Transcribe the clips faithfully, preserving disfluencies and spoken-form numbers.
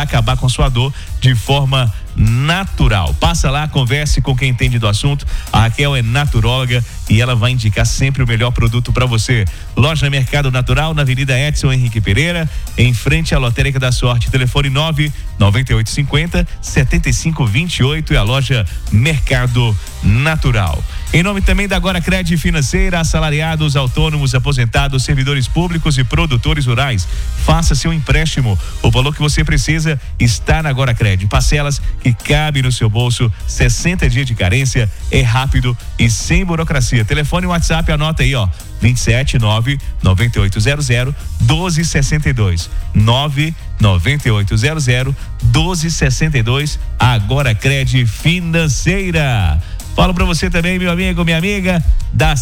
para acabar com sua dor de forma natural. Passa lá, converse com quem entende do assunto. A Raquel é naturóloga e ela vai indicar sempre o melhor produto para você. Loja Mercado Natural, na Avenida Edson Henrique Pereira, em frente à Lotérica da Sorte. Telefone nove nove oito cinco zero sete cinco dois oito, e a loja Mercado Natural. Em nome também da Agora Cred Financeira, assalariados, autônomos, aposentados, servidores públicos e produtores rurais. Faça seu empréstimo. O valor que você precisa está na Agora Cred. Parcelas que cabem no seu bolso, sessenta dias de carência, é rápido e sem burocracia. Telefone e WhatsApp, anota aí, ó. vinte e sete nove nove oito zero zero doze sessenta e dois. nove nove oito zero zero doze sessenta e dois. Agora Cred Financeira. Falo pra você também, meu amigo, minha amiga, da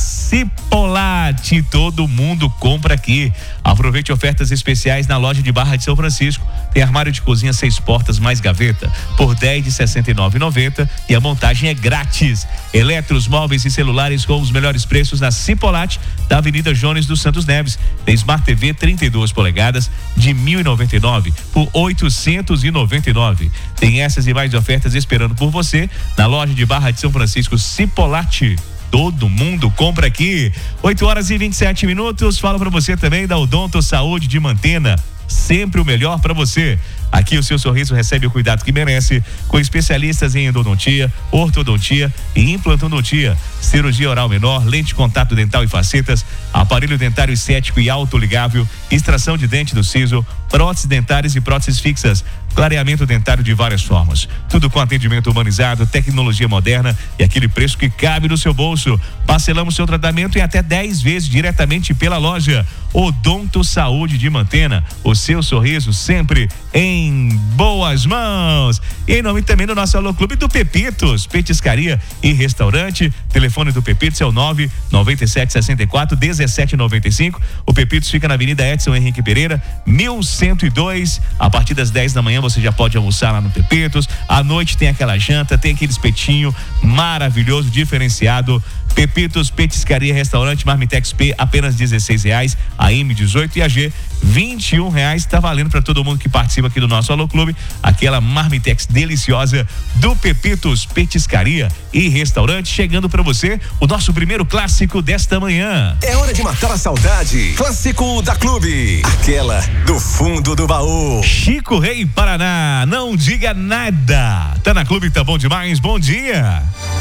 Cipolate. Todo mundo compra aqui. Aproveite ofertas especiais na loja de Barra de São Francisco. Tem armário de cozinha seis portas mais gaveta por dez de sessenta e nove reais e noventa centavos, e a montagem é grátis. Eletros, móveis e celulares com os melhores preços na Cipolate, da Avenida Jones dos Santos Neves. Tem Smart T V trinta e duas polegadas de mil e noventa e nove por oitocentos e noventa e nove. Tem essas e mais ofertas esperando por você na loja de Barra de São Francisco, Cipolate. Todo mundo compra aqui. oito horas e vinte e sete minutos. Falo para você também da Odonto Saúde de Mantena. Sempre o melhor para você. Aqui o seu sorriso recebe o cuidado que merece, com especialistas em endodontia, ortodontia e implantodontia, cirurgia oral menor, lente de contato dental e facetas, aparelho dentário estético e autoligável, extração de dente do siso, próteses dentárias e próteses fixas, clareamento dentário de várias formas. Tudo com atendimento humanizado, tecnologia moderna e aquele preço que cabe no seu bolso. Parcelamos seu tratamento em até dez vezes diretamente pela loja. Odonto Saúde de Mantena. O seu sorriso sempre em boas mãos. E em nome também do nosso Alô Clube do Pepitos, petiscaria e restaurante. Telefone do Pepitos é o nove nove sete seis quatro um sete nove cinco. O Pepitos fica na Avenida Edson Henrique Pereira, mil cento e dois. A partir das dez da manhã você já pode almoçar lá no Pepitos. À noite tem aquela janta, tem aquele espetinho maravilhoso, diferenciado. Pepitos, petiscaria, restaurante, Marmitex P, apenas dezesseis reais, a M dezoito e a G vinte e um reais. Tá valendo para todo mundo que participa aqui do nosso Alô Clube, aquela Marmitex deliciosa do Pepitos, petiscaria e restaurante. Chegando para você o nosso primeiro clássico desta manhã. É hora de matar a saudade. Clássico da Clube, aquela do fundo do baú. Chico Rei Paraná, não diga nada. Tá na Clube, tá bom demais. Bom dia.